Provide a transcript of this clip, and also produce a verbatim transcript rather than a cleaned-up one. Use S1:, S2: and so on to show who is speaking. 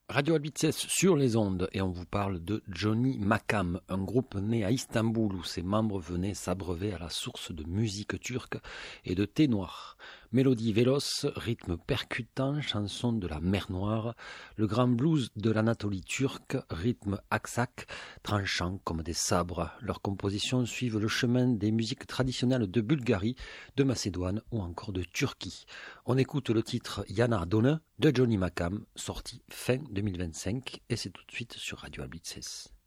S1: Radio Albitzes sur les ondes et on vous parle de Johnny Makam, un groupe né à Istanbul où ses membres venaient s'abreuver à la source de musique turque et de thé noir. Mélodie véloce, rythme percutant, chanson de la mer Noire, le grand blues de l'Anatolie turque, rythme aksak, tranchant comme des sabres. Leurs compositions suivent le chemin des musiques traditionnelles de Bulgarie, de Macédoine ou encore de Turquie. On écoute le titre Yana Done de Johnny Makam, sorti fin deux mille vingt-cinq, et c'est tout de suite sur Radio Albitzes.